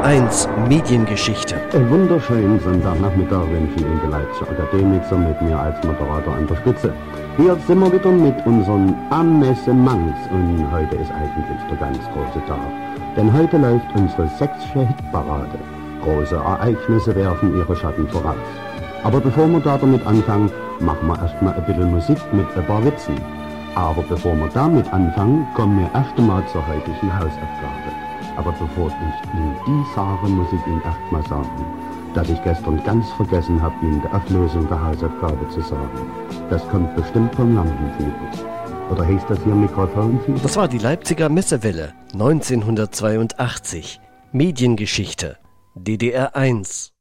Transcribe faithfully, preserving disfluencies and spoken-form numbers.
R eins Mediengeschichte. Ein wunderschönen Sonntagnachmittag wünsche ich Ihnen die Leipziger Akademiker mit mir als Moderator an der Spitze. Hier sind wir wieder mit unseren Amessements und heute ist eigentlich der ganz große Tag. Denn heute läuft unsere sächsische Hitparade. Große Ereignisse werfen ihre Schatten voraus. Aber bevor wir da damit anfangen, machen wir erstmal ein bisschen Musik mit ein paar Witzen. Aber bevor wir damit anfangen, kommen wir erst einmal zur heutigen Hausaufgabe. Aber bevor ich Ihnen die sage, muss ich Ihnen erstmal sagen, dass ich gestern ganz vergessen habe, Ihnen die Auflösung der Hausaufgabe zu sagen. Das kommt bestimmt vom Lampenfieber. Oder heißt das hier Mikrofonfieber? Das war die Leipziger Messewelle neunzehnhundertzweiundachtzig. Mediengeschichte. D D R eins.